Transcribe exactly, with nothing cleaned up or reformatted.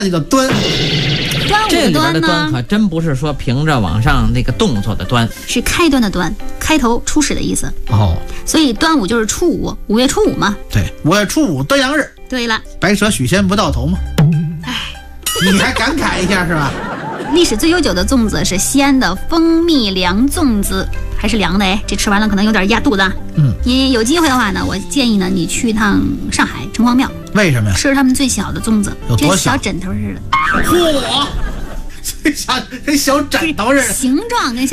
那叫端。 端这里边午端的端呢， 可真不是说凭着往上那个动作的端。 是开端的端，开头初始的意思。 哦， 所以端午就是初五，五月初五嘛。 对，五月初五端阳日。 对了， 白蛇许仙不到头嘛。 唉， 你还感慨一下是吧？ 历史最悠久的粽子是西安的蜂蜜凉粽子，还是凉的哎，这吃完了可能有点压肚子啊。 嗯， 你有机会的话呢，我建议呢你去一趟上海城隍庙， 为什么呀？ 吃他们最小的粽子， 有多小跟小枕头似的， 嚯，这小跟小枕头似的。 形状跟小